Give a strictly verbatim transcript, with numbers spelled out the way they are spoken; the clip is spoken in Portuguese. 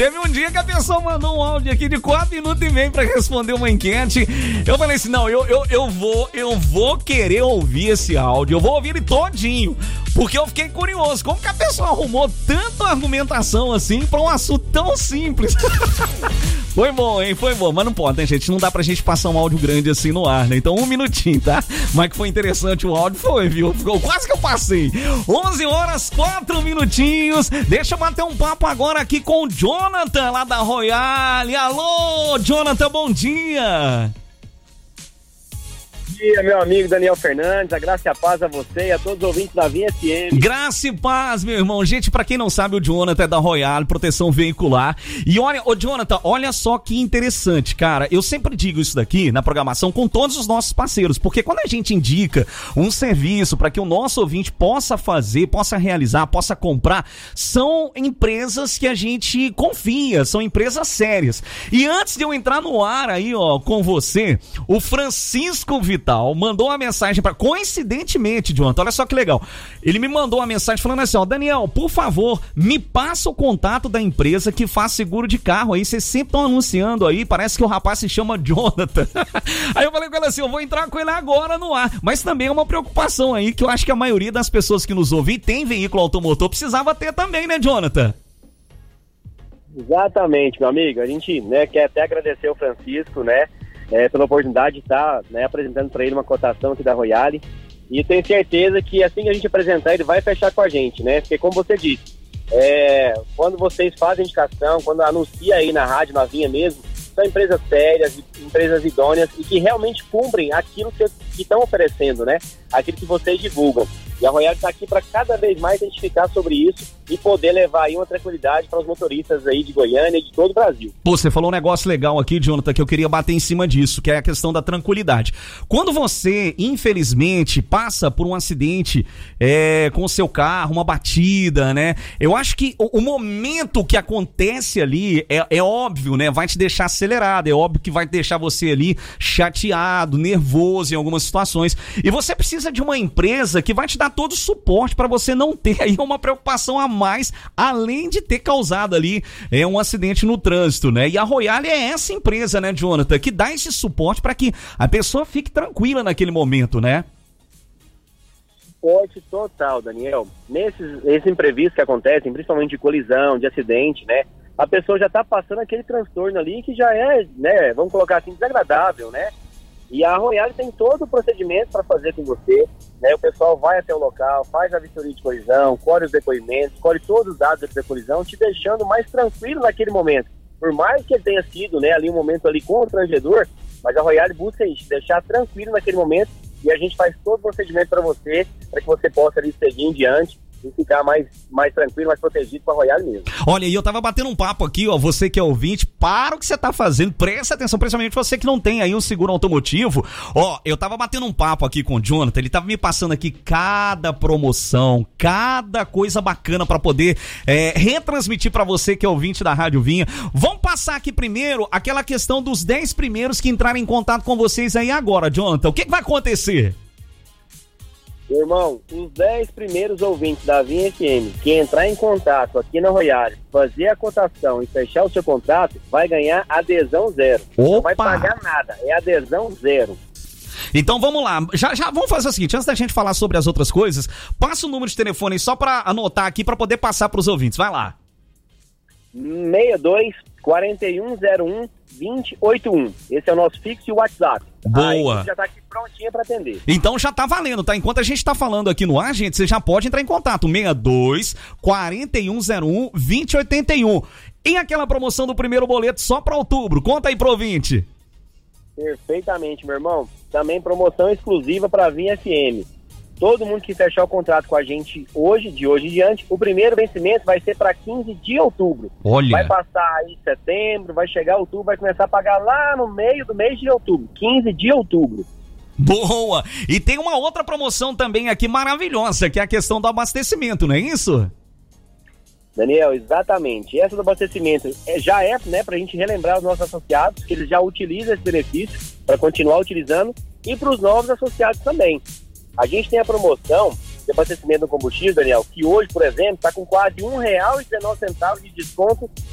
Teve um dia que a pessoa mandou um áudio aqui de quatro minutos e meio pra responder uma enquete. Eu falei assim, não, eu, eu, eu vou, eu vou querer ouvir esse áudio, eu vou ouvir ele todinho, porque eu fiquei curioso, como que a pessoa arrumou tanta argumentação assim pra um assunto tão simples? Foi bom, hein? Foi bom, mas não pode, né, gente? Não dá pra gente passar um áudio grande assim no ar, né? Então um minutinho, tá? Mas que foi interessante o áudio, foi, viu? Ficou quase que eu passei. onze horas, quatro minutinhos. Deixa eu bater um papo agora aqui com o Jonathan, lá da Royale. Alô, Jonathan, bom dia! Bom dia, meu amigo Daniel Fernandes, a graça e a paz a você e a todos os ouvintes da Vinha F M. Graça e paz, meu irmão. Gente, pra quem não sabe, o Jonathan é da Royale, proteção veicular. E olha, ô Jonathan, olha só que interessante, cara. Eu sempre digo isso daqui na programação com todos os nossos parceiros, porque quando a gente indica um serviço para que o nosso ouvinte possa fazer, possa realizar, possa comprar, são empresas que a gente confia, são empresas sérias. E antes de eu entrar no ar aí, ó, com você, o Francisco Vital mandou uma mensagem para, coincidentemente, Jonathan, olha só que legal. Ele me mandou uma mensagem falando assim, ó, Daniel, por favor, me passa o contato da empresa que faz seguro de carro aí, vocês sempre estão anunciando aí, parece que o rapaz se chama Jonathan. Aí eu falei com ele assim, eu vou entrar com ele agora no ar, mas também é uma preocupação aí, que eu acho que a maioria das pessoas que nos ouvem tem veículo automotor, precisava ter também, né, Jonathan? Exatamente, meu amigo, a gente, né, quer até agradecer ao Francisco, né, É, pela oportunidade de estar, né, apresentando para ele uma cotação aqui da Royale, e tenho certeza que assim que a gente apresentar ele vai fechar com a gente, né, porque como você disse, é, quando vocês fazem indicação, quando anuncia aí na rádio, na Vinha mesmo, são empresas sérias, empresas idôneas e que realmente cumprem aquilo que estão oferecendo, né, aquilo que vocês divulgam. E a Royale está aqui para cada vez mais identificar sobre isso e poder levar aí uma tranquilidade para os motoristas aí de Goiânia e de todo o Brasil. Pô, você falou um negócio legal aqui, Jonathan, que eu queria bater em cima disso, que é a questão da tranquilidade. Quando você, infelizmente, passa por um acidente é, com o seu carro, uma batida, né? Eu acho que o, o momento que acontece ali é, é óbvio, né? Vai te deixar acelerado, é óbvio que vai deixar você ali chateado, nervoso em algumas situações. E você precisa de uma empresa que vai te dar todo o suporte para você não ter aí uma preocupação a mais, além de ter causado ali é, um acidente no trânsito, né? E a Royale é essa empresa, né, Jonathan, que dá esse suporte para que a pessoa fique tranquila naquele momento, né? Suporte total, Daniel. Nesses, nesses imprevistos que acontecem, principalmente de colisão, de acidente, né? A pessoa já tá passando aquele transtorno ali que já é, né, vamos colocar assim, desagradável, né? E a Royale tem todo o procedimento para fazer com você, né? O pessoal vai até o local, faz a vistoria de colisão, colhe os depoimentos, colhe todos os dados da colisão, te deixando mais tranquilo naquele momento. Por mais que ele tenha sido, né, ali um momento ali constrangedor, mas a Royale busca te deixar tranquilo naquele momento e a gente faz todo o procedimento para você, para que você possa ali seguir em diante e ficar mais, mais tranquilo, mais protegido com a Royale mesmo. Olha, e eu tava batendo um papo aqui, ó, você que é ouvinte, para o que você tá fazendo, presta atenção, principalmente você que não tem aí um seguro automotivo. Ó, eu tava batendo um papo aqui com o Jonathan, ele tava me passando aqui cada promoção, cada coisa bacana pra poder é, retransmitir pra você que é ouvinte da Rádio Vinha. Vamos passar aqui primeiro aquela questão dos dez primeiros que entrarem em contato com vocês aí agora, Jonathan. O que, que vai acontecer? Meu irmão, os dez primeiros ouvintes da Vinha F M que entrar em contato aqui na Royale, fazer a cotação e fechar o seu contrato, vai ganhar adesão zero. Opa! Não vai pagar nada, é adesão zero. Então vamos lá, já, já vamos fazer o seguinte, antes da gente falar sobre as outras coisas, passa o número de telefone aí só pra anotar aqui, pra poder passar pros ouvintes, vai lá. seis dois, quatro um zero um, dois zero oito um. Esse é o nosso fixo e o WhatsApp. Boa. Aí já tá aqui prontinha pra atender. Então já tá valendo, tá? Enquanto a gente tá falando aqui no ar, gente, você já pode entrar em contato. seis dois, quatro um zero um, dois zero oito um. E aquela promoção do primeiro boleto só pra outubro? Conta aí pro ouvinte. Perfeitamente, meu irmão. Também promoção exclusiva pra Vinha F M. Todo mundo que fechar o contrato com a gente hoje, de hoje em diante, o primeiro vencimento vai ser para quinze de outubro. Olha. Vai passar aí setembro, vai chegar outubro, vai começar a pagar lá no meio do mês de outubro, quinze de outubro. Boa! E tem uma outra promoção também aqui maravilhosa, que é a questão do abastecimento, não é isso? Daniel, exatamente. Essa do abastecimento é, já é, né, pra gente relembrar os nossos associados, que eles já utilizam esse benefício para continuar utilizando, e para os novos associados também. A gente tem a promoção de abastecimento do combustível, Daniel, que hoje, por exemplo, está com quase um real e dezenove centavos de desconto